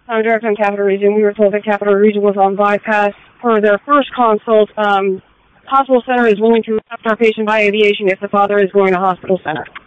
I'm direct on Capital Region. We were told that Capital Region was on bypass. For their first consult, hospital center is willing to accept our patient by aviation if the father is going to hospital center.